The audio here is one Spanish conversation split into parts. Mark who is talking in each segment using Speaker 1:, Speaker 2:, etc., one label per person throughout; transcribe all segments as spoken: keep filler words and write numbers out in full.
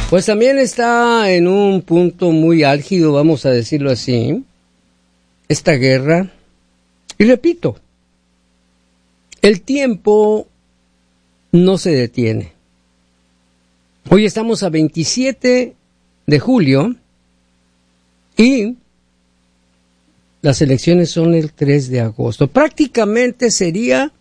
Speaker 1: Pues también está en un punto muy álgido, vamos a decirlo así, esta guerra. Y repito, el tiempo no se detiene. Hoy estamos a veintisiete de julio y las elecciones son el tres de agosto. Prácticamente sería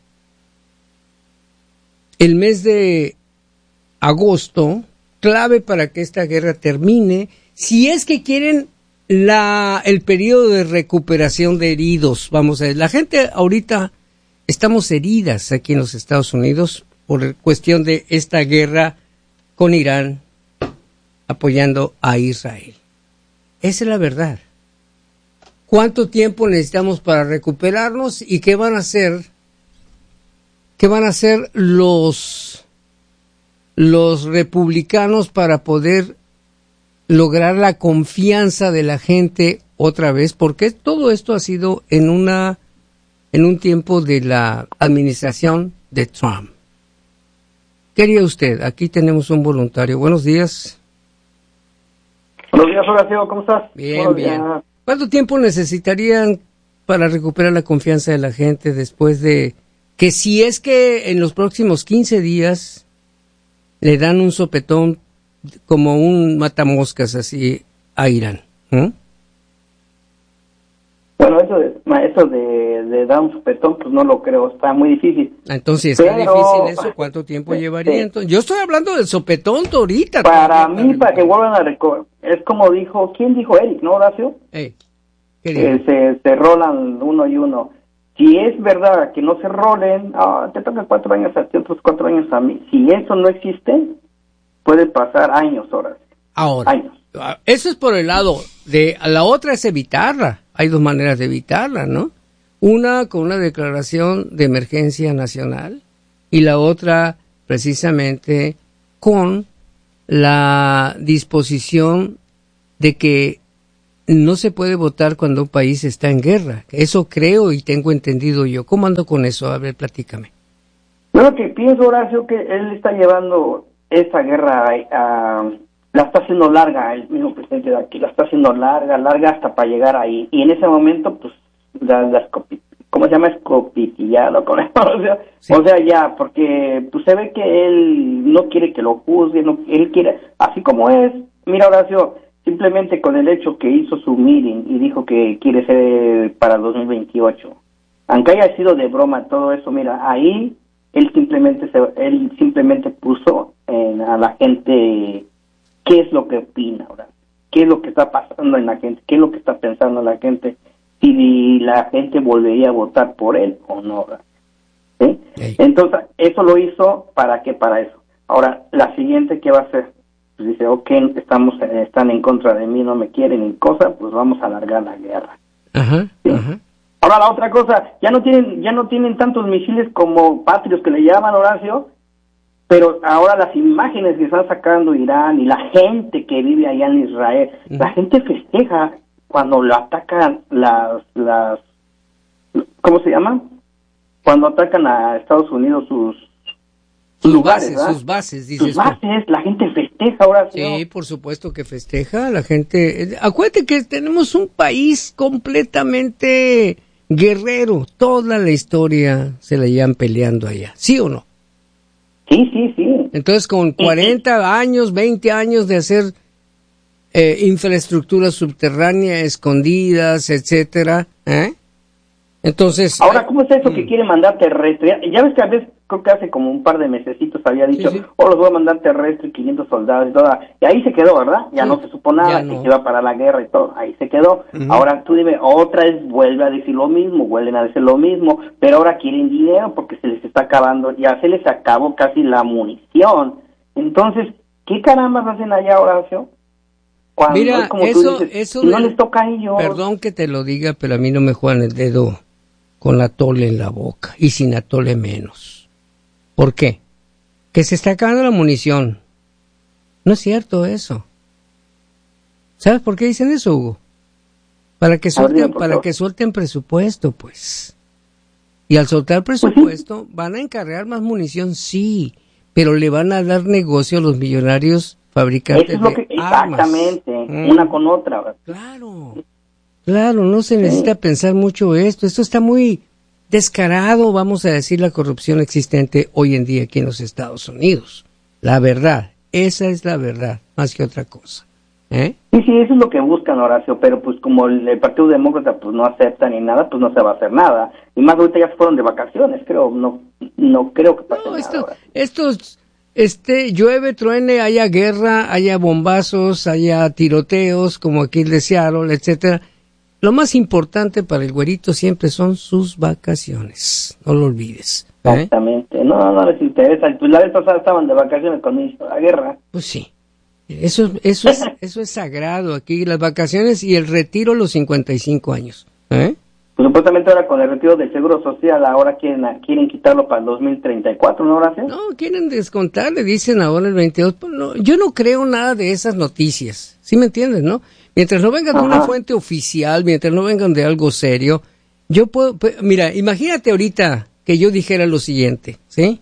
Speaker 1: el mes de agosto clave para que esta guerra termine, si es que quieren la el periodo de recuperación de heridos. Vamos a ver, la gente ahorita estamos heridas aquí en los Estados Unidos por cuestión de esta guerra con Irán apoyando a Israel. Esa es la verdad. ¿Cuánto tiempo necesitamos para recuperarnos y qué van a hacer? ¿Qué van a hacer los los republicanos para poder lograr la confianza de la gente otra vez? Porque todo esto ha sido en una en un tiempo de la administración de Trump. ¿Qué haría usted? Aquí tenemos un voluntario. Buenos días.
Speaker 2: Buenos días, Horacio, ¿cómo estás?
Speaker 1: Bien,
Speaker 2: Buenos
Speaker 1: bien.
Speaker 2: días.
Speaker 1: ¿Cuánto tiempo necesitarían para recuperar la confianza de la gente después de que si es que en los próximos quince días le dan un sopetón como un matamoscas así a Irán? ¿Mm?
Speaker 2: Bueno, eso de, eso de, de dar un sopetón, pues no lo creo, está muy difícil.
Speaker 1: Entonces, ¿está
Speaker 2: Pero,
Speaker 1: difícil eso? ¿Cuánto tiempo
Speaker 2: sí,
Speaker 1: llevaría?
Speaker 2: sí.
Speaker 1: Entonces, yo estoy hablando del sopetón ahorita.
Speaker 2: Para mí, para que vuelvan a recordar, es como dijo, ¿quién dijo Eric, no, Horacio?
Speaker 1: Hey, ¿qué
Speaker 2: Que
Speaker 1: dijo?
Speaker 2: se, se rolan uno y uno. Si es verdad que no se rolen, ah, te toca cuatro años a ti, otros cuatro años a mí. Si eso no existe, puede pasar años, Horacio.
Speaker 1: Ahora,
Speaker 2: Años.
Speaker 1: eso es por el lado de, la otra es evitarla. Hay dos maneras de evitarla, ¿no? Una con una declaración de emergencia nacional y la otra precisamente con la disposición de que no se puede votar cuando un país está en guerra. Eso creo y tengo entendido yo. ¿Cómo ando con eso? A ver, platícame.
Speaker 2: Yo lo que pienso, Horacio, que él está llevando esta guerra a... a la está haciendo larga, el mismo presidente de aquí, la está haciendo larga, larga hasta para llegar ahí. Y en ese momento, pues, la, la escopi, ¿cómo se llama? Escopitillado con él. O sea, sí. o sea, ya, porque pues se ve que él no quiere que lo juzguen, no, él quiere, así como es. Mira, Horacio, simplemente con el hecho que hizo su meeting y dijo que quiere ser para dos mil veintiocho, aunque haya sido de broma todo eso, mira, ahí él simplemente se, él simplemente puso en, a la gente qué es lo que opina ahora, qué es lo que está pasando en la gente, qué es lo que está pensando la gente, si la gente volvería a votar por él o no, ¿sí? Hey. Entonces, eso lo hizo, ¿para qué? Para eso. Ahora, la siguiente, ¿qué va a hacer? Pues dice, ok, estamos, están en contra de mí, no me quieren ni cosa, pues vamos a alargar la guerra.
Speaker 1: Ajá,
Speaker 2: ¿sí?
Speaker 1: ajá.
Speaker 2: Ahora, la otra cosa, ya no tienen, ya no tienen tantos misiles como patrios que le llaman, Horacio, pero ahora las imágenes que están sacando Irán y la gente que vive allá en Israel, uh-huh. la gente festeja cuando lo atacan las, las, ¿cómo se llama? Cuando atacan a Estados Unidos sus,
Speaker 1: sus
Speaker 2: lugares,
Speaker 1: bases, sus bases, dices
Speaker 2: sus bases, tú. La gente festeja ahora.
Speaker 1: Sí, ¿no? Por supuesto que festeja, la gente, acuérdate que tenemos un país completamente guerrero, toda la historia se la llevan peleando allá, ¿sí o no?
Speaker 2: Sí, sí, sí.
Speaker 1: Entonces, con cuarenta años, veinte años de hacer eh, infraestructura subterránea, escondidas, etcétera, ¿eh? Entonces...
Speaker 2: Ahora, ¿cómo es eso mm. que quiere mandar terrestre? Ya ves que a veces, creo que hace como un par de mesecitos había dicho, sí, sí. oh, los voy a mandar terrestre, quinientos soldados y todo. Y ahí se quedó, ¿verdad? Ya sí. no se supo nada, no. que iba para la guerra y todo. Ahí se quedó. Uh-huh. Ahora tú dime, otra vez vuelve a decir lo mismo, vuelven a decir lo mismo, pero ahora quieren dinero porque se les está acabando, ya se les acabó casi la munición. Entonces, ¿qué carambas hacen allá, Horacio?
Speaker 1: Cuando, Mira, como eso, tú dices,
Speaker 2: eso de, no les toca a ellos.
Speaker 1: Perdón que te lo diga, pero a mí no me juegan el dedo con atole en la boca, y sin atole menos. ¿Por qué? Que se está acabando la munición. No es cierto eso. ¿Sabes por qué dicen eso, Hugo? Para que suelten, para que suelten presupuesto, pues. Y al soltar presupuesto, van a encargar más munición, sí, pero le van a dar negocio a los millonarios fabricantes
Speaker 2: Eso es lo
Speaker 1: de
Speaker 2: que,
Speaker 1: armas.
Speaker 2: exactamente,
Speaker 1: Mm.
Speaker 2: una con otra. ¿Verdad?
Speaker 1: Claro, claro, no se necesita sí. pensar mucho esto. Esto está muy descarado, vamos a decir, la corrupción existente hoy en día aquí en los Estados Unidos. La verdad, esa es la verdad, más que otra cosa. ¿Eh?
Speaker 2: Sí, sí, eso es lo que buscan, Horacio, pero pues como el, el Partido Demócrata pues no acepta ni nada, pues no se va a hacer nada. Y más ahorita ya se fueron de vacaciones, creo, no no creo que pase
Speaker 1: no,
Speaker 2: nada.
Speaker 1: Esto,
Speaker 2: ahora.
Speaker 1: Estos, este, llueve, truene, haya guerra, haya bombazos, haya tiroteos, como aquí el de Seattle, etcétera. Lo más importante para el güerito siempre son sus vacaciones, no lo olvides. ¿eh?
Speaker 2: Exactamente, no, no les interesa. Pues la vez pasada estaban de vacaciones cuando hizo la guerra.
Speaker 1: Pues sí. Eso, eso es, eso es sagrado aquí, las vacaciones y el retiro a los cincuenta y cinco años. ¿Eh?
Speaker 2: Pues supuestamente ahora con el retiro del Seguro Social, ahora quieren quieren quitarlo para el dos mil treinta y cuatro, ¿no, Horacio?
Speaker 1: No, quieren descontar, le dicen ahora el veintidós. Pues no, yo no creo nada de esas noticias, ¿sí me entiendes, no? Mientras no vengan de una fuente oficial, mientras no vengan de algo serio, yo puedo, pues, mira, imagínate ahorita que yo dijera lo siguiente, ¿sí?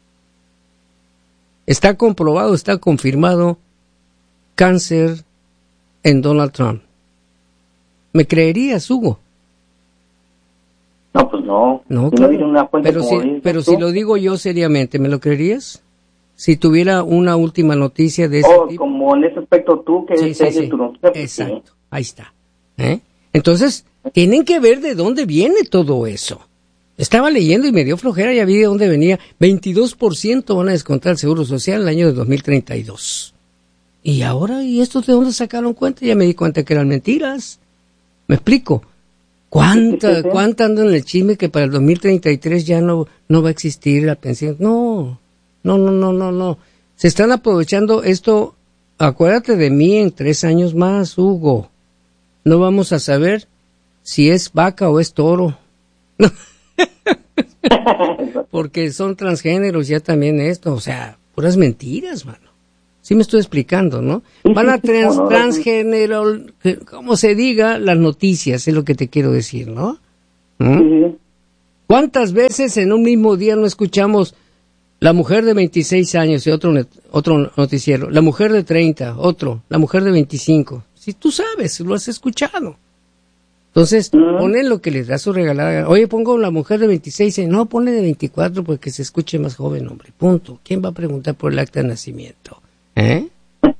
Speaker 1: Está comprobado, está confirmado cáncer en Donald Trump. ¿Me creerías, Hugo?
Speaker 2: No, pues no.
Speaker 1: No,
Speaker 2: si
Speaker 1: claro.
Speaker 2: no una fuente
Speaker 1: pero,
Speaker 2: como
Speaker 1: si,
Speaker 2: dices
Speaker 1: pero
Speaker 2: tú.
Speaker 1: si lo digo yo seriamente, ¿me lo creerías? Si tuviera una última noticia de ese
Speaker 2: oh,
Speaker 1: tipo.
Speaker 2: como en ese aspecto tú, que
Speaker 1: Sí,
Speaker 2: es
Speaker 1: sí,
Speaker 2: serio
Speaker 1: sí.
Speaker 2: tu noticia, pues,
Speaker 1: Exacto,
Speaker 2: sí.
Speaker 1: ahí está. ¿Eh? Entonces, tienen que ver de dónde viene todo eso. Estaba leyendo y me dio flojera, ya vi de dónde venía. veintidós por ciento van a descontar el Seguro Social en el año de dos mil treinta y dos. Y ahora, ¿y estos de dónde sacaron cuenta? Ya me di cuenta que eran mentiras. ¿Me explico? ¿Cuánta,
Speaker 2: Sí, sí, sí.
Speaker 1: cuánta andan en el chisme que para el dos mil treinta y tres ya no, no va a existir la pensión? No, no, no, no, no, no. Se están aprovechando esto. Acuérdate de mí en tres años más, Hugo. No vamos a saber si es vaca o es toro. Porque son transgéneros ya también esto. O sea, puras mentiras, mano. Sí me estoy explicando, ¿no? Van a trans, transgénero, como se diga, las noticias, es lo que te quiero decir, ¿no? ¿Mm? ¿Cuántas veces en un mismo día no escuchamos la mujer de veintiséis años y otro, otro noticiero, la mujer de treinta, otro, la mujer de veinticinco? Si tú sabes, lo has escuchado. Entonces, uh-huh. ponen lo que les da su regalada. Oye, pongo la mujer de veintiséis, no, ponle de veinticuatro porque se escuche más joven, hombre, punto. ¿Quién va a preguntar por el acta de nacimiento? ¿Eh?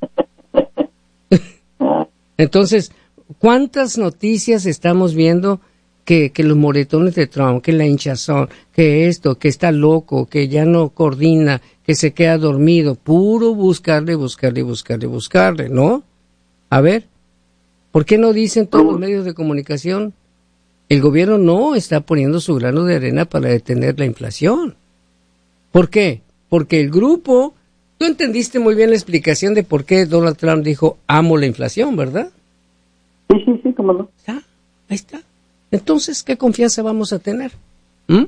Speaker 1: Entonces, ¿cuántas noticias estamos viendo que, que los moretones de Trump, que la hinchazón, que esto, que está loco, que ya no coordina, que se queda dormido? Puro buscarle, buscarle, buscarle, buscarle, ¿no? A ver, ¿por qué no dicen todos los medios de comunicación? El gobierno no está poniendo su grano de arena para detener la inflación. ¿Por quí? Porque el grupo... Tú entendiste muy bien la explicación de por qué Donald Trump dijo, amo la inflación, ¿verdad?
Speaker 2: Sí, sí, sí, cómo no.
Speaker 1: Ah, ahí está. Entonces, ¿qué confianza vamos a tener? ¿Mm?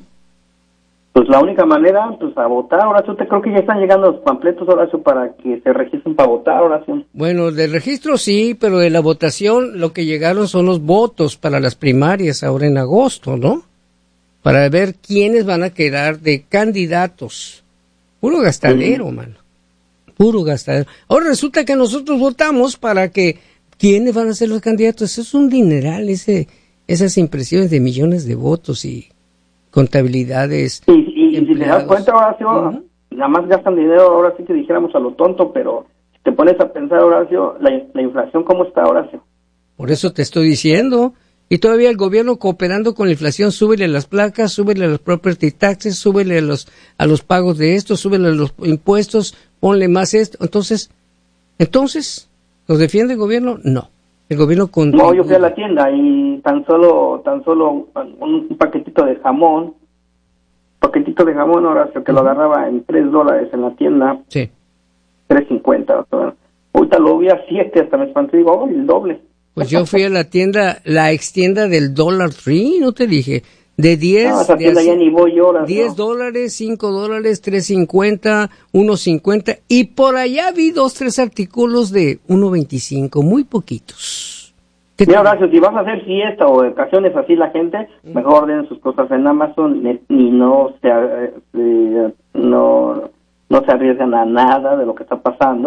Speaker 2: Pues la única manera, pues a votar, Horacio. Te creo que ya están llegando los panfletos, Horacio, para que se registren para votar, Horacio.
Speaker 1: Bueno, del registro sí, pero de la votación lo que llegaron son los votos para las primarias ahora en agosto, ¿no? Para ver quiénes van a quedar de candidatos. Puro gastadero, sí. mano. Puro gastadero. Ahora resulta que nosotros votamos para que quiénes van a ser los candidatos. Eso es un dineral, ese, esas impresiones de millones de votos y contabilidades.
Speaker 2: Sí, y, y si te das cuenta, Horacio, uh-huh. nada más gastan dinero, ahora sí que dijéramos a lo tonto, pero si te pones a pensar, Horacio, la, la inflación, ¿cómo está, Horacio?
Speaker 1: Por eso te estoy diciendo. Y todavía el gobierno cooperando con la inflación, súbele las placas, súbele a los property taxes, súbele a los, a los pagos de esto, súbele a los impuestos, ponle más esto. Entonces, entonces, ¿los defiende el gobierno? No. El gobierno contribuye.
Speaker 2: No, yo fui a la tienda y tan solo, tan solo un, un paquetito de jamón, paquetito de jamón, Horacio, que uh-huh. lo agarraba en tres dólares en la tienda.
Speaker 1: Sí.
Speaker 2: tres cincuenta. Ahorita lo vi a siete, hasta me espanté, digo, oh, el doble.
Speaker 1: Pues yo fui a la tienda, la extienda del Dollar Tree, no te dije, de diez,
Speaker 2: no, esa tienda
Speaker 1: de
Speaker 2: ya ni voy horas,
Speaker 1: diez
Speaker 2: ¿no?
Speaker 1: dólares, cinco dólares, tres cincuenta, uno cincuenta, y por allá vi dos, tres artículos de uno veinticinco, muy poquitos.
Speaker 2: Mira, Horacio, si vas a hacer fiesta o ocasiones así la gente, mm. mejor den sus cosas en Amazon y no se, eh, no, no se arriesgan a nada de lo que está pasando.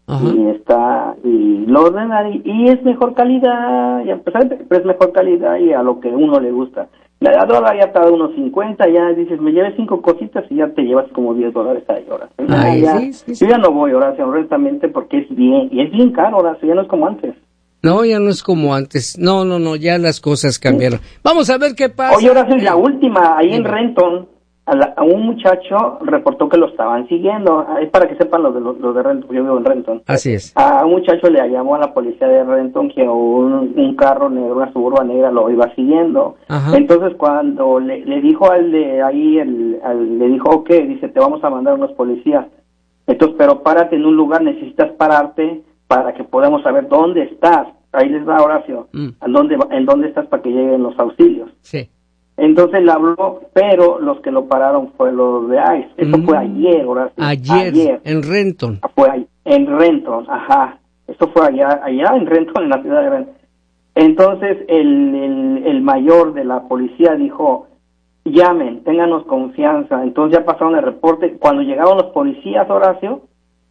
Speaker 1: Ajá.
Speaker 2: y está, y lo ordenan, y, y es mejor calidad, y a pesar de que es mejor calidad y a lo que uno le gusta. La, la dólar ya está de unos cincuenta, ya dices, me lleves cinco cositas y ya te llevas como diez dólares ahí, Horacio. Ya,
Speaker 1: Ay,
Speaker 2: ya,
Speaker 1: sí, sí, sí.
Speaker 2: Yo ya no voy, Horacio, honestamente, porque es bien, y es bien caro, Horacio, ya no es como antes.
Speaker 1: No, ya no es como antes. No, no, no, ya las cosas cambiaron. Vamos a ver qué pasa.
Speaker 2: Oye, Horacio, y la última, ahí en
Speaker 1: Dime.
Speaker 2: Renton, a, la, a un muchacho reportó que lo estaban siguiendo. Es para que sepan los de, los, los de Renton, yo vivo en Renton.
Speaker 1: Así es.
Speaker 2: A un muchacho le llamó a la policía de Renton que un, un carro negro, una Suburban negra, lo iba siguiendo.
Speaker 1: Ajá.
Speaker 2: Entonces, cuando le, le dijo al de ahí, el, al, le dijo, ok, dice, te vamos a mandar unos policías. Entonces, pero párate en un lugar, necesitas pararte para que podamos saber dónde estás. Ahí les va, Horacio,
Speaker 1: Mm.
Speaker 2: ¿en dónde, en dónde estás para que lleguen los auxilios?
Speaker 1: Sí.
Speaker 2: Entonces le habló, pero los que lo pararon fue los de ICE. Eso
Speaker 1: Mm.
Speaker 2: fue ayer, Horacio.
Speaker 1: Ayer,
Speaker 2: Ayer.
Speaker 1: en Renton.
Speaker 2: Fue ahí, en Renton, ajá. Eso fue allá, allá en Renton, en la ciudad de Renton. Entonces el, el, el mayor de la policía dijo, llamen, ténganos confianza. Entonces ya pasaron el reporte. Cuando llegaron los policías, Horacio,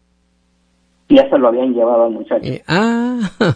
Speaker 2: ya se lo habían llevado al muchacho.
Speaker 1: Eh, ah,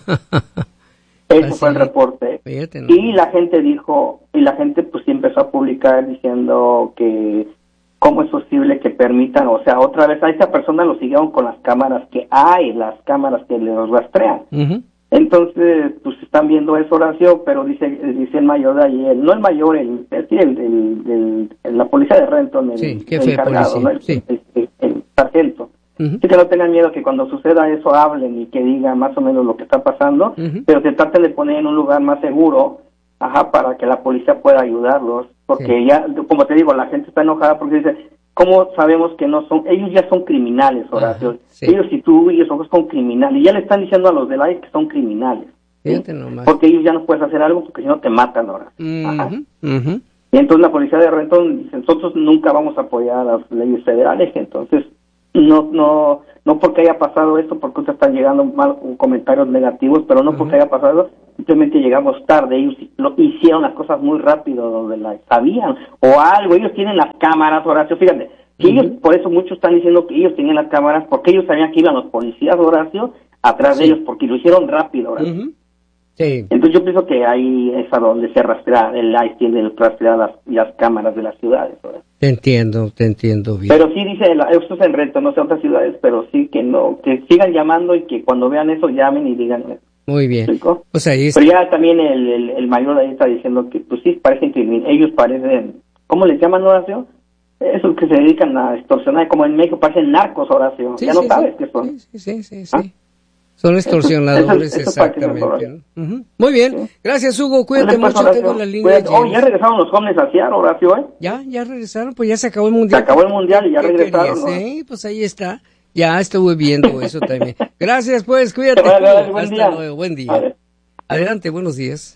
Speaker 2: Ese
Speaker 1: así,
Speaker 2: fue el reporte.
Speaker 1: fíjate, ¿no?
Speaker 2: Y la gente dijo, y la gente pues sí empezó a publicar diciendo que cómo es posible que permitan, o sea, otra vez a esa persona lo siguieron con las cámaras que hay, las cámaras que los rastrean.
Speaker 1: Ujú.
Speaker 2: Entonces, pues están viendo eso, Horacio, pero dice dice el mayor de ayer, no el mayor, el, el, sí, el, el, el- la policía de Renton, el,
Speaker 1: Sí,
Speaker 2: el
Speaker 1: jefe de
Speaker 2: encargado,
Speaker 1: policía,
Speaker 2: ¿no? El,
Speaker 1: sí.
Speaker 2: el- el- el sargento.
Speaker 1: Ujú.
Speaker 2: Sí, que no tengan miedo que cuando suceda eso hablen y que digan más o menos lo que está pasando,
Speaker 1: Ujú.
Speaker 2: pero se traten de poner en un lugar más seguro, ajá, para que la policía pueda ayudarlos, porque
Speaker 1: Sí.
Speaker 2: ya, como te digo, la gente está enojada porque dice, ¿cómo sabemos que no son? Ellos ya son criminales, Horacio.
Speaker 1: Ajá, sí.
Speaker 2: Ellos, si tú y ellos son criminales, y ya le están diciendo a los del I C E que son criminales. ¿sí?
Speaker 1: Fíjate nomás.
Speaker 2: Porque ellos ya no puedes hacer algo porque si no te matan ahora. Ajá.
Speaker 1: Ujú, ujú.
Speaker 2: Y entonces la policía de Renton dice, nosotros nunca vamos a apoyar las leyes federales, entonces no no no porque haya pasado esto, porque te están llegando mal comentarios negativos, pero no
Speaker 1: Ujú.
Speaker 2: porque haya pasado, simplemente llegamos tarde, ellos lo hicieron las cosas muy rápido, donde las sabían, o algo, ellos tienen las cámaras, Horacio, fíjate, que
Speaker 1: Ujú.
Speaker 2: ellos, por eso muchos están diciendo que ellos tenían las cámaras, porque ellos sabían que iban los policías, Horacio, atrás de
Speaker 1: Sí.
Speaker 2: ellos, porque lo hicieron rápido, Horacio.
Speaker 1: Ujú. Sí.
Speaker 2: Entonces yo pienso que ahí es a donde se rastrea, el I C E tiene el rastrear las, las cámaras de las ciudades, Horacio.
Speaker 1: Te entiendo, te entiendo bien.
Speaker 2: Pero sí dice, la- esto es en Renton, no sé otras ciudades, pero sí que no, que sigan llamando y que cuando vean eso llamen y digan eso.
Speaker 1: Muy bien.
Speaker 2: ¿Explicó?
Speaker 1: Pues ahí está.
Speaker 2: Pero ya también el, el, el mayor de ahí está diciendo que pues sí, parecen que ellos parecen, ¿cómo les llaman, Horacio? Esos que se dedican a extorsionar, como en México parecen narcos, Horacio,
Speaker 1: Sí,
Speaker 2: ya no
Speaker 1: sí,
Speaker 2: sabes
Speaker 1: sí.
Speaker 2: qué son.
Speaker 1: Sí, sí, sí, sí.
Speaker 2: ¿Ah?
Speaker 1: Son extorsionadores,
Speaker 2: Eso- eso para que se
Speaker 1: exactamente.
Speaker 2: acuerde.
Speaker 1: ¿no? Ujú. Muy bien. Gracias, Hugo. Cuídate
Speaker 2: Dale, pues,
Speaker 1: mucho.
Speaker 2: Horacio,
Speaker 1: Tengo la línea
Speaker 2: cuídate. Oh,
Speaker 1: llena.
Speaker 2: ya regresaron los jóvenes a Seattle, Horacio, ¿eh?
Speaker 1: Ya, ya regresaron. Pues ya se acabó el
Speaker 2: Se
Speaker 1: mundial.
Speaker 2: acabó el mundial y ya
Speaker 1: ¿Qué
Speaker 2: regresaron,
Speaker 1: querías,
Speaker 2: ¿no?
Speaker 1: eh? Pues ahí está. Ya estuve viendo eso también. Gracias, pues. Cuídate.
Speaker 2: Vale, vale,
Speaker 1: Hugo.
Speaker 2: buen
Speaker 1: Hasta
Speaker 2: día.
Speaker 1: luego. Buen día.
Speaker 2: Vale.
Speaker 1: Adelante, buenos días.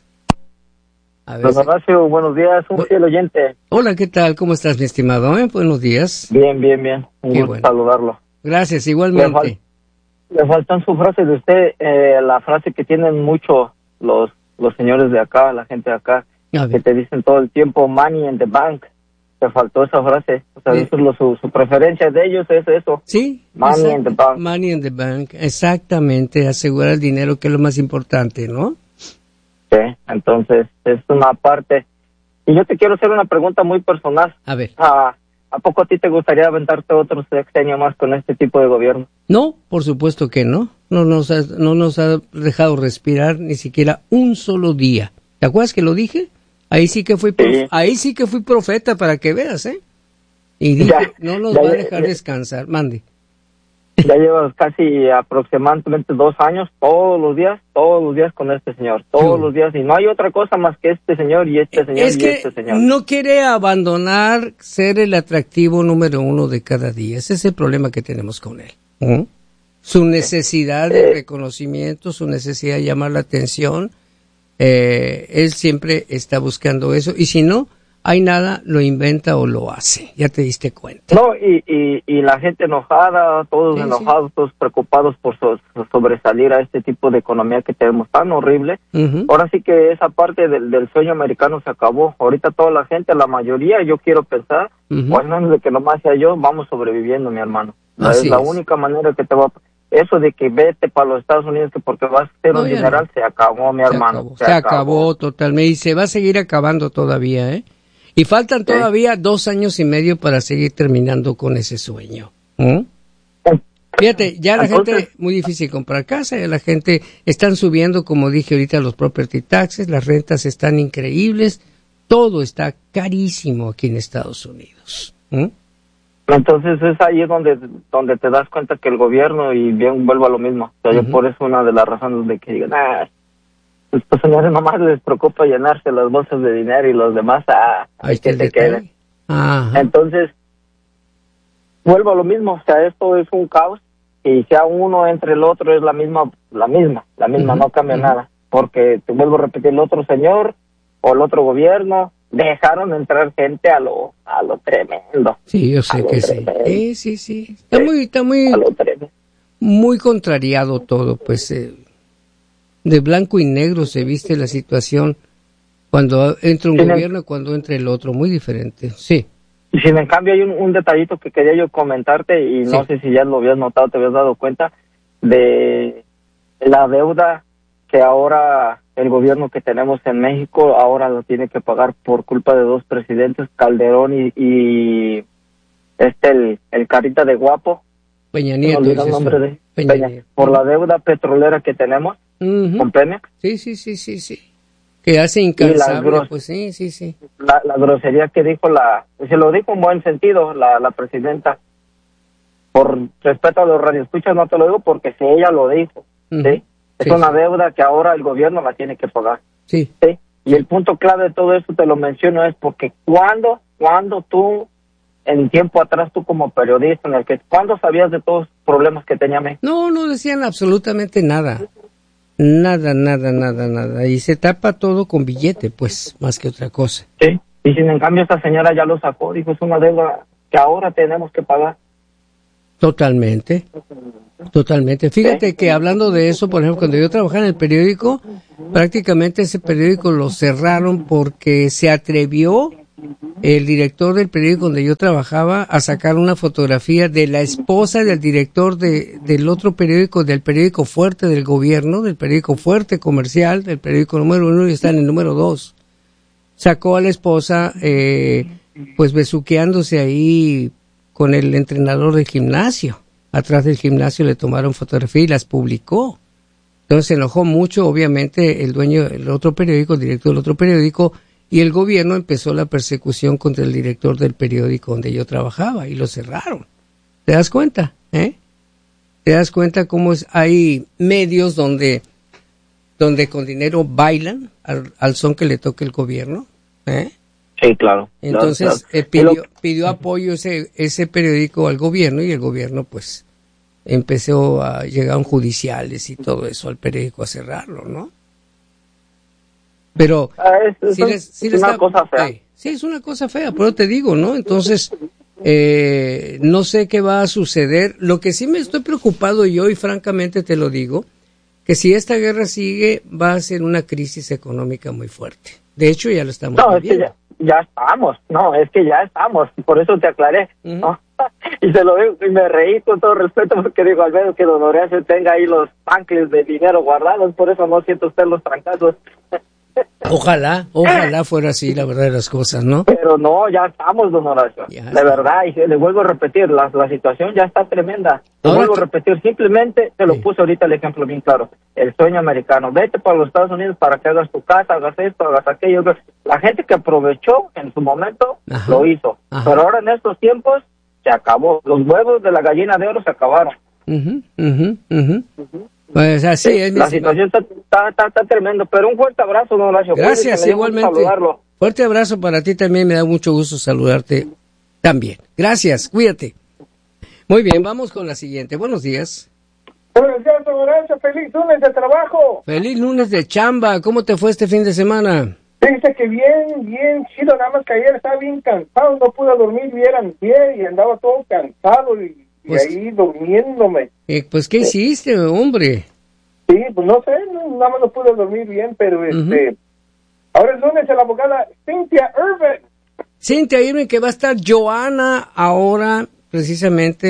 Speaker 1: A ver,
Speaker 3: Don
Speaker 1: si-
Speaker 3: Horacio, buenos días, un
Speaker 1: Bu-
Speaker 3: fiel oyente.
Speaker 1: Hola, ¿qué tal? ¿Cómo estás, mi estimado? eh? Buenos días.
Speaker 3: Bien, bien, bien. Un
Speaker 1: Qué
Speaker 3: gusto
Speaker 1: bueno.
Speaker 3: saludarlo.
Speaker 1: Gracias,
Speaker 3: Le,
Speaker 1: igualmente.
Speaker 3: fal- le faltó en su frase de usted, eh, la frase que tienen mucho los los señores de acá, la gente de acá,
Speaker 1: A
Speaker 3: que
Speaker 1: ver.
Speaker 3: te dicen todo el tiempo, money in the bank. Te faltó esa frase. O sea,
Speaker 1: Sí.
Speaker 3: eso es lo, su, su preferencia de ellos, es eso.
Speaker 1: Sí.
Speaker 3: Money
Speaker 1: exacto.
Speaker 3: in the bank.
Speaker 1: Money in the bank. Exactamente. Asegurar el dinero, que es lo más importante, ¿no?
Speaker 3: Sí, entonces es una parte. Y yo te quiero hacer una pregunta muy personal.
Speaker 1: A ver.
Speaker 3: Ah, ¿A poco a ti te gustaría aventarte otro sexenio más con este tipo de gobierno?
Speaker 1: No, por supuesto que no. No nos ha, no nos ha dejado respirar ni siquiera un solo día. ¿Te acuerdas que lo dije? Ahí sí que fui, prof-
Speaker 3: Sí.
Speaker 1: ahí sí que fui profeta para que veas, ¿eh? Y dije,
Speaker 3: Ya,
Speaker 1: no nos
Speaker 3: ya,
Speaker 1: va a
Speaker 3: ya,
Speaker 1: dejar
Speaker 3: ya.
Speaker 1: descansar. Mande.
Speaker 3: Ya llevas casi aproximadamente dos años, todos los días, todos los días con este señor, todos
Speaker 1: Sí.
Speaker 3: los días, y no hay otra cosa más que este señor y este señor
Speaker 1: Es
Speaker 3: y
Speaker 1: que
Speaker 3: este señor.
Speaker 1: no quiere abandonar ser el atractivo número uno de cada día. Ese es el problema que tenemos con él. ¿Mm? Su necesidad de reconocimiento, su necesidad de llamar la atención, eh, él siempre está buscando eso. Y si no hay nada, lo inventa o lo hace. Ya te diste cuenta.
Speaker 3: No, y, y, y la gente enojada, todos
Speaker 1: Sí,
Speaker 3: enojados, todos preocupados por so- sobresalir a este tipo de economía que tenemos tan horrible.
Speaker 1: Ujú.
Speaker 3: Ahora sí que esa parte del, del sueño americano se acabó. Ahorita toda la gente, la mayoría, yo quiero pensar,
Speaker 1: Ujú.
Speaker 3: o al menos de que nomás sea yo, vamos sobreviviendo, mi hermano.
Speaker 1: Así
Speaker 3: es la
Speaker 1: es.
Speaker 3: única manera que te va. eso de que vete para los Estados Unidos que porque vas a ser
Speaker 1: No,
Speaker 3: un
Speaker 1: ya
Speaker 3: dineral,
Speaker 1: no.
Speaker 3: se acabó, mi
Speaker 1: Se
Speaker 3: hermano.
Speaker 1: acabó, se acabó totalmente y se va a seguir acabando todavía, ¿eh? Y faltan
Speaker 3: Sí.
Speaker 1: todavía dos años y medio para seguir terminando con ese sueño. ¿Mm? Fíjate, ya la
Speaker 3: Entonces,
Speaker 1: gente, muy difícil comprar casa, ya la gente están subiendo, como dije ahorita, los property taxes, las rentas están increíbles, todo está carísimo aquí en Estados Unidos. ¿Mm?
Speaker 3: Entonces es ahí donde donde te das cuenta que el gobierno, y bien vuelvo a lo mismo, o sea, yo
Speaker 1: Ujú.
Speaker 3: por eso una de las razones de que digan, ah, estos señores nomás les preocupa llenarse las bolsas de dinero y los demás, ah,
Speaker 1: Ahí
Speaker 3: hay
Speaker 1: está
Speaker 3: que
Speaker 1: el
Speaker 3: se
Speaker 1: detalle.
Speaker 3: queden.
Speaker 1: Ajá.
Speaker 3: Entonces, vuelvo a lo mismo, o sea, esto es un caos, y sea uno entre el otro es la misma, la misma, la misma,
Speaker 1: Ujú,
Speaker 3: no cambia
Speaker 1: ujú.
Speaker 3: nada, porque te vuelvo a repetir, el otro señor o el otro gobierno dejaron entrar gente a lo a lo tremendo.
Speaker 1: Sí, yo
Speaker 3: a
Speaker 1: sé
Speaker 3: lo
Speaker 1: que sí.
Speaker 3: tremendo,
Speaker 1: Sí, sí, sí. Está
Speaker 3: Sí.
Speaker 1: muy, está muy,
Speaker 3: a lo tremendo.
Speaker 1: muy contrariado todo, pues, eh, de blanco y negro se viste la situación cuando entra un
Speaker 3: Sin em-
Speaker 1: gobierno y cuando entra el otro, muy diferente. Sí.
Speaker 3: Y sin en cambio hay un, un detallito que quería yo comentarte, y
Speaker 1: Sí.
Speaker 3: no sé si ya lo habías notado, te habías dado cuenta, de la deuda que ahora el gobierno que tenemos en México ahora lo tiene que pagar por culpa de dos presidentes, Calderón y, y este el, el carita de guapo,
Speaker 1: Peña
Speaker 3: se me
Speaker 1: Nieto.
Speaker 3: olvidó el
Speaker 1: dices
Speaker 3: nombre
Speaker 1: tú.
Speaker 3: de
Speaker 1: Peña
Speaker 3: Peña,
Speaker 1: Nieto.
Speaker 3: por la deuda petrolera que tenemos
Speaker 1: Ujú.
Speaker 3: con Pemex,
Speaker 1: Sí, sí, sí, sí, sí. Que hace
Speaker 3: Y
Speaker 1: incansable,
Speaker 3: las gros-
Speaker 1: pues sí, sí, sí.
Speaker 3: la, la grosería que dijo la, se lo dijo en buen sentido la, la presidenta, por respeto a los radioescuchas no te lo digo porque si ella lo dijo,
Speaker 1: Ujú.
Speaker 3: ¿sí? Es
Speaker 1: Sí,
Speaker 3: una
Speaker 1: sí.
Speaker 3: deuda que ahora el gobierno la tiene que pagar,
Speaker 1: Sí.
Speaker 3: ¿sí? Y el punto clave de todo esto te lo menciono es porque cuando, cuando tú, en tiempo atrás tú como periodista, en el que, ¿cuándo sabías de todos los problemas que tenía México?
Speaker 1: No, no decían absolutamente nada. Nada, nada, nada, nada. Y se tapa todo con billete, pues, más que otra cosa.
Speaker 3: ¿Sí? Y sin en cambio esta señora ya lo sacó, dijo, es una deuda que ahora tenemos que pagar.
Speaker 1: Totalmente. Totalmente. Fíjate que hablando de eso, por ejemplo, cuando yo trabajaba en el periódico, prácticamente ese periódico lo cerraron porque se atrevió el director del periódico donde yo trabajaba a sacar una fotografía de la esposa del director de, del otro periódico, del periódico fuerte del gobierno, del periódico fuerte comercial, del periódico número uno, y está en el número dos. Sacó a la esposa, eh, pues besuqueándose ahí con el entrenador del gimnasio. Atrás del gimnasio le tomaron fotografía y las publicó. Entonces se enojó mucho, obviamente, el dueño del otro periódico, el director del otro periódico, y el gobierno empezó la persecución contra el director del periódico donde yo trabajaba y lo cerraron. ¿Te das cuenta? ¿Eh? ¿Te das cuenta cómo es? Hay medios donde, donde con dinero bailan al, al son que le toque el gobierno? ¿Eh?
Speaker 3: Sí, claro.
Speaker 1: Entonces
Speaker 3: claro, claro.
Speaker 1: eh, pidió, pidió apoyo ese, ese periódico al gobierno y el gobierno pues empezó a llegar judiciales y todo eso al periódico a cerrarlo, ¿no? Pero
Speaker 3: Ah, es, es,
Speaker 1: sí les, sí
Speaker 3: es
Speaker 1: les
Speaker 3: una
Speaker 1: da-
Speaker 3: cosa fea.
Speaker 1: sí, sí, es una cosa fea, pero te digo, ¿no? Entonces, eh, no sé qué va a suceder. Lo que sí me estoy preocupado yo, y francamente te lo digo, que si esta guerra sigue, va a ser una crisis económica muy fuerte. De hecho, ya lo estamos
Speaker 3: No, es que
Speaker 1: viviendo.
Speaker 3: ya, ya estamos, no, es que ya estamos, por eso te aclaré,
Speaker 1: Ujú.
Speaker 3: ¿no? Y se lo digo, y me reí con todo respeto porque digo, al menos que don Horacio tenga ahí los tanques de dinero guardados, por eso no siente usted los trancazos.
Speaker 1: Ojalá, ojalá fuera así la verdad de las cosas, ¿no?
Speaker 3: Pero no, ya estamos, don Horacio,
Speaker 1: Ya
Speaker 3: de
Speaker 1: está.
Speaker 3: verdad, y le vuelvo a repetir, la, la situación ya está tremenda. Le
Speaker 1: Ahora
Speaker 3: vuelvo
Speaker 1: que-
Speaker 3: a repetir, simplemente te lo
Speaker 1: Sí.
Speaker 3: puse ahorita el ejemplo bien claro, el sueño americano, vete para los Estados Unidos para que hagas tu casa, hagas esto, hagas aquello. La gente que aprovechó en su momento
Speaker 1: Ajá.
Speaker 3: lo hizo,
Speaker 1: Ajá.
Speaker 3: pero ahora en estos tiempos se acabó, los huevos de la gallina de oro se acabaron.
Speaker 1: Ujú, ujú, ujú. Pues así es, mi
Speaker 3: La
Speaker 1: estimado.
Speaker 3: situación está, está, está, está tremendo, pero un fuerte abrazo, don Horacio.
Speaker 1: Gracias,
Speaker 3: Cuídese, me dio gusto
Speaker 1: igualmente.
Speaker 3: saludarlo.
Speaker 1: Fuerte abrazo para ti también, me da mucho gusto saludarte también. Gracias, cuídate. Muy bien, vamos con la siguiente. Buenos días.
Speaker 4: Buenos días, don Horacio. Feliz lunes de trabajo.
Speaker 1: Feliz lunes de chamba. ¿Cómo te fue este fin de semana?
Speaker 4: Dice que bien, bien chido, nada más que ayer estaba bien cansado, no pude dormir bien antier y andaba todo cansado y, y
Speaker 1: Pues-
Speaker 4: ahí durmiéndome.
Speaker 1: Eh, pues, ¿qué hiciste, hombre?
Speaker 4: Sí, pues no sé, no- nada más no pude dormir bien, pero este... Ahora es lunes de la abogada Cynthia Irvin.
Speaker 1: Cintia, dime que va a estar Joana ahora, precisamente,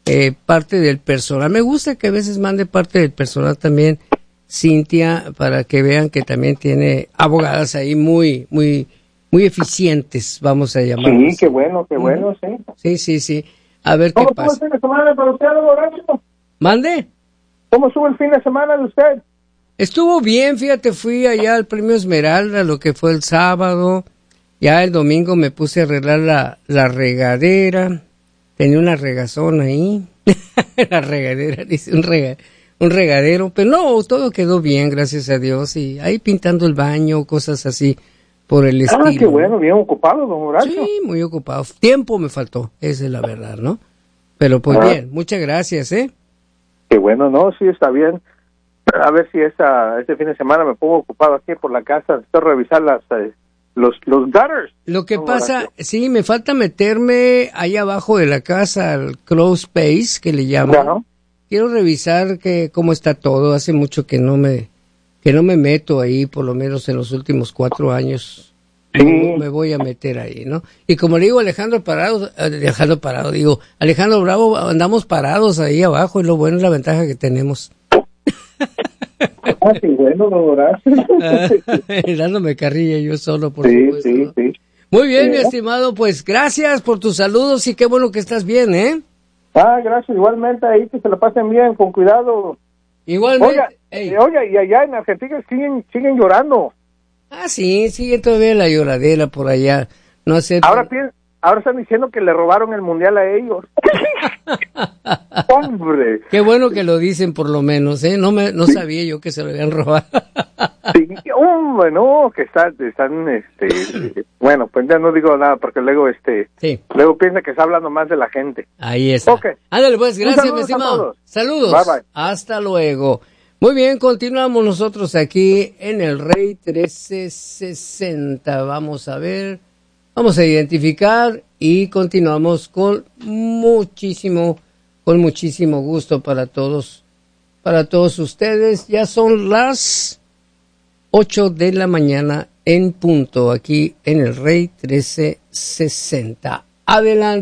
Speaker 1: eh, parte del personal. Me gusta que a veces mande parte del personal también, Cintia, para que vean que también tiene abogadas ahí muy, muy, muy eficientes, vamos a llamarlas.
Speaker 4: Sí, qué bueno, qué bueno, sí.
Speaker 1: Sí, sí, sí. A ver qué
Speaker 4: ¿Cómo estuvo el
Speaker 1: pasa.
Speaker 4: fin de semana para usted, don Horacio?
Speaker 1: ¿Mande?
Speaker 4: ¿Cómo estuvo el fin de semana de usted?
Speaker 1: Estuvo bien, fíjate, fui allá al Premio Esmeralda, lo que fue el sábado. Ya el domingo me puse a arreglar la, la regadera. Tenía una regazón ahí. La regadera, dice, un, rega, un regadero. Pero no, todo quedó bien, gracias a Dios. Y ahí pintando el baño, cosas así por el estilo.
Speaker 4: Ah, qué bueno, bien ocupado, don Horacio.
Speaker 1: Sí, muy ocupado. Tiempo me faltó, esa es la verdad, ¿no? Pero pues
Speaker 4: Ah.
Speaker 1: bien, muchas gracias, ¿eh?
Speaker 4: Qué bueno, no, sí, está bien. A ver si esta, este fin de semana me pongo ocupado aquí por la casa. Estoy revisar las, eh, los, los gutters.
Speaker 1: Lo que
Speaker 4: don
Speaker 1: pasa,
Speaker 4: Horacio.
Speaker 1: sí, me falta meterme ahí abajo de la casa al crawl space, que le llaman.
Speaker 4: Ajá.
Speaker 1: Quiero revisar que cómo está todo. Hace mucho que no me que no me meto ahí, por lo menos en los últimos cuatro años.
Speaker 4: Sí.
Speaker 1: Me, me voy a meter ahí, ¿no? Y como le digo Alejandro Parado, Alejandro Parado, digo, Alejandro Bravo, andamos parados ahí abajo y lo bueno es la ventaja que tenemos.
Speaker 4: Ah, qué bueno, don Horacio.
Speaker 1: Dándome carrilla yo solo, por
Speaker 4: Sí,
Speaker 1: supuesto.
Speaker 4: sí,
Speaker 1: ¿no?
Speaker 4: sí.
Speaker 1: Muy bien,
Speaker 4: Sí,
Speaker 1: mi
Speaker 4: ¿eh?
Speaker 1: estimado, pues gracias por tus saludos y qué bueno que estás bien, ¿eh?
Speaker 4: Ah, gracias, igualmente ahí que se la pasen bien, con cuidado.
Speaker 1: Igualmente.
Speaker 4: Oiga,
Speaker 1: Ey.
Speaker 4: eh, oiga, y allá en Argentina siguen, siguen llorando.
Speaker 1: Ah, sí, sigue todavía la lloradera por allá. No sé.
Speaker 4: Ahora pien- ahora están diciendo que le robaron el mundial a ellos. Hombre.
Speaker 1: Qué bueno que lo dicen por lo menos, ¿eh? No me, no sabía yo que se lo habían robado.
Speaker 4: Sí, hombre, no, que están, están, este, bueno, pues ya no digo nada porque luego, este,
Speaker 1: Sí,
Speaker 4: luego piensa que está hablando más de la gente.
Speaker 1: ahí está.
Speaker 4: Ok.
Speaker 1: Ándale, pues,
Speaker 4: Un
Speaker 1: gracias,
Speaker 4: saludo
Speaker 1: mi
Speaker 4: a
Speaker 1: estimado.
Speaker 4: todos.
Speaker 1: Saludos.
Speaker 4: Bye, bye.
Speaker 1: Hasta luego. Muy bien, continuamos nosotros aquí en el Rey trece sesenta. Vamos a ver, vamos a identificar y continuamos con muchísimo, con muchísimo gusto para todos, para todos ustedes. Ya son las ocho de la mañana en punto aquí en el Rey trece sesenta. Adelante.